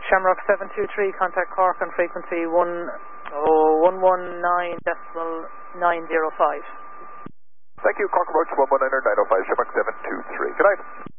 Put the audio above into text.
Shamrock 723, contact Cork on frequency 119.905. Thank you, Cork approach 119.905, Shamrock 723. Good night.